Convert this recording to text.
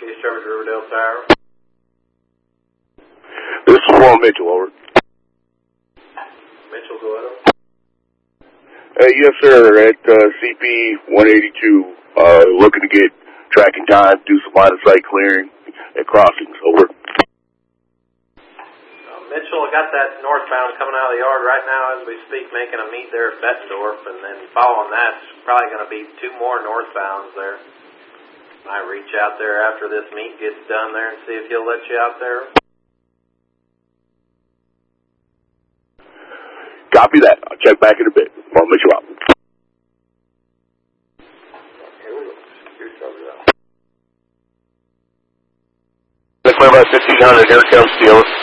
Case Traverse Riverdale Tower. This is Ron Mitchell, over. Mitchell, go ahead. Yes, sir, at CP 182, looking to get tracking time, do some line of sight clearing at crossings, over. Mitchell, I got that northbound coming out of the yard right now as we speak, making a meet there at Bettendorf, and then following that, it's probably going to be 2 more northbounds there. I reach out there after this meet gets done there and see if he'll let you out there. Copy that. I'll check back in a bit. I'll meet you out. Clear by 1500, here comes Steele.